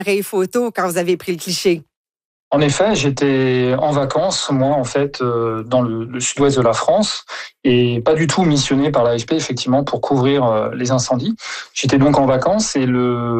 appareil photo quand vous avez pris le cliché? En effet, j'étais en vacances, moi, en fait, dans le sud-ouest de la France, et pas du tout missionné par l'AFP, effectivement, pour couvrir les incendies. J'étais donc en vacances et